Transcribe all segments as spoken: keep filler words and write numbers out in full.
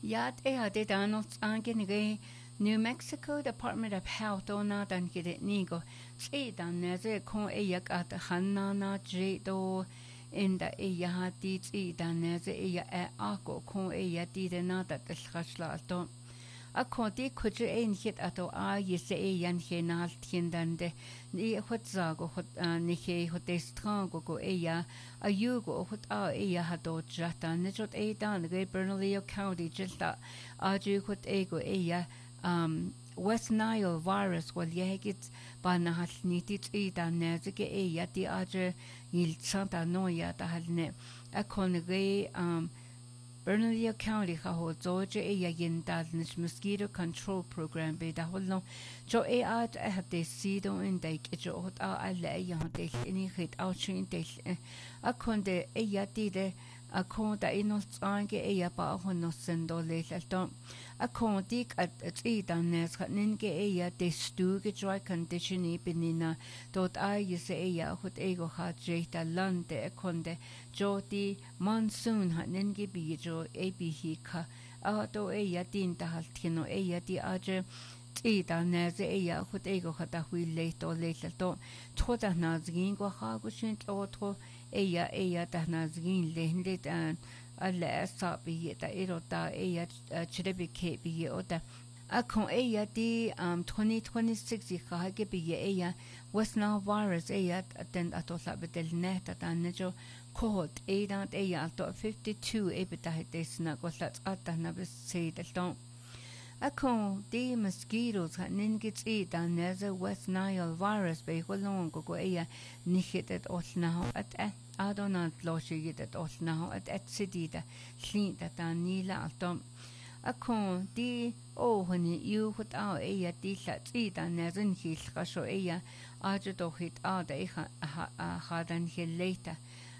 Yat e hade danos angenige New Mexico Department of Health ona dan gede nigo tsi dan neze kon e yak at hanana jedo inda e yahati tsi dan neze e ya e ako kon e yati de nada tshashla to akoti kuju e nhit ato a yese e yan henal tindande ni hotzago hot ni he hotestrango go e ya ayugo hot a e ya hado jata nejot e dan ge Bernalillo County jilta aju hot ego e ya um West Nile virus wal yegit banahal nitit ida nezige e yati aje il santa noya tahalne akonge um Bernalillo County ha Georgia e yindal nis mosquito control program be da holno jo e at e hat de sido in de jo hot a alle ya de ini hit outchin de akonde e yati de akonda inos ange e ya ba hono sendo le alto akondi at ida nes ninge e ya de stuge dry condition e benina dot a yese e ya hot ego ha jeta lande akonde joti monsoon ha ninge bi jo e bi hika a to e ya tin ta hal tino e ya ti aje ida nes e ya hot ego ha da hui le to le to thoda na zgin go ha go shin to to e ya e ya da na zgin le hinde dan alla sabi da irota e ya chrebi ke bi ota akon e ya di um twenty twenty-six ha ge bi e ya West Nile virus e ya den ato sabi del net da nejo cohort e da e ya to fifty-two e bi da desna go sat ata na bis se del don akon di mosquitoes ha ningit e da neza West Nile virus be go long go e ya nihitet osna at Adonat bloshi yet os now at et sidida, slint at a nila altom. A con di oh when you put out a dishat eat and as in his rasho ea, ajudo hit out a hadan hill later.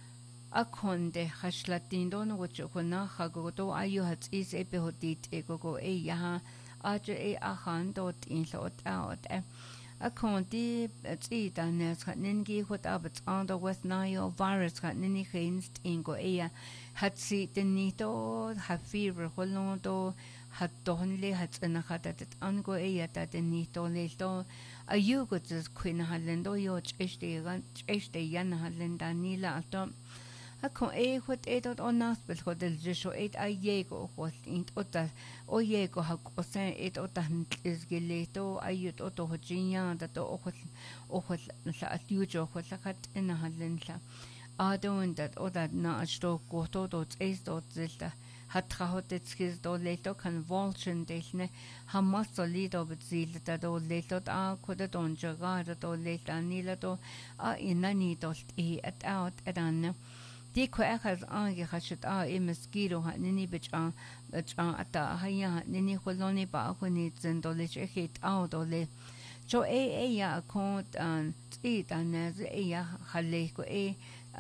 A con de hashlatin don which you could not hagoto, I you had is a behodit ego e yaha, aja e ahan dot in thought out. A conti tsita nes hat ningi hot abats on the West Nile virus hat nini heinst ingo ea hat si denito hat fever holondo hat donle hat in hat at ango ea that denito leto a yugo tis queen halendo yo cheste gan cheste yan halenda nila atom a con e hot edot on naspel hot del jesho et a yego hot int ota o yego ha kosen et ota is geleto ayut oto hojinya da to hot o hot la atujo hot la kat in halenla a don that oda na sto goto dot es dot zelta hat hot et skis do leto convulsion delne ha masolido bezil da do leto a koda don jaga da do leta nila do a inani dot e at out adan Di ko ekas ange khashit a e mosquito ha nini bich a bich a ata haya nini kholoni ba ko ni zendole che hit out ole cho e e ya ko an ti dan e ya khale ko e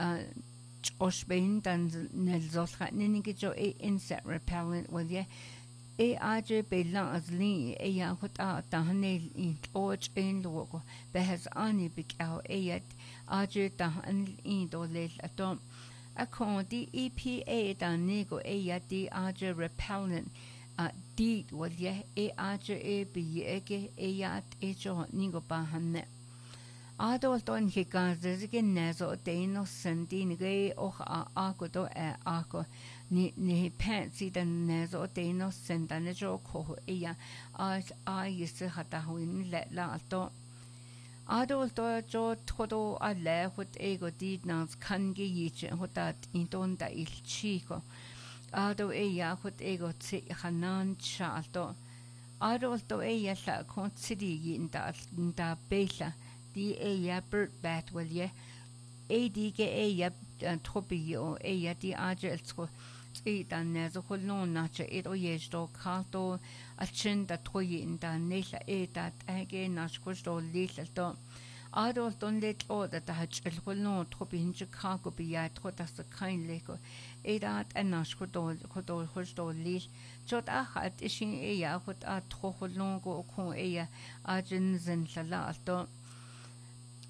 osbein dan nel zos ha nini ke cho e insect repellent well ye e aje be la azli e ya hot a ta ne in och in lo ko be has ani bik au e ya aje ta an in do le atom Akon di E P A da nego e ya di aje repellent a di wal ye e aje e bi ye ke e ya e jo nego ba hanne Adol don he ga zige nezo de no sendi nge o a a ko do e a ko ni ni pansi da nezo de no senda ne jo ko e ya a a yis hata huin le la to Adol to jo todo a le hot ego did nas kan ge yich hotat in don da il chico Ado e ya hot ego tsi hanan chalto Adol to e ya la kon sidi in da da bela di e ya bird bat well ye e di ge e ya tropi o e ya di agel tsko tsi dan ne zo holon na che e o ye sto kato a chin da toyi in da nela e da age na shkosto lil to Adol don let o da da chel holon tropi hin che ka ko bi ya tro da sa kain le ko e da an na shkoto ko do hosto lil chot a hat ishin e ya hot a tro holon go ko e ya a jin zen la to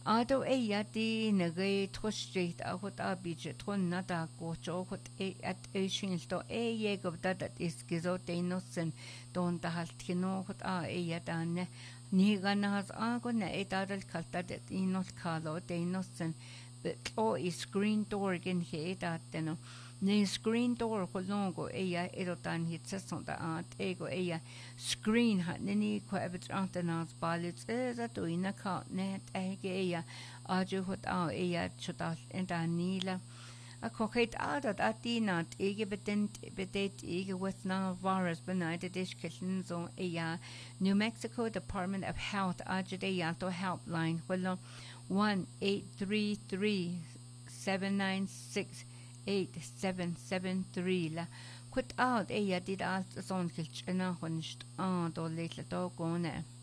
Ado e ya di nage trostreet a hot a beach tron nada go jo hot e at e shinsto e ye go da dat is gizo de nosen don da halt kino hot a e ya dan ni gana has a go na e dadal kalta det inos kalo de nosen but o is screen door gen he dat no ne screen door ko longo e ya e dan hit son da at e go e ya screen hat ni ko evet antenas balits e za to ina ka net e ge e ya a ju hot a e ya chuta en da nila a koket adat atinat ege betent betet ege with na virus benaited ish kitchen so e ya New Mexico Department of Health ajade ya to helpline well one eight three three seven nine six eight seven seven three la quit out e ya did as son kilchena honst a do letle do gone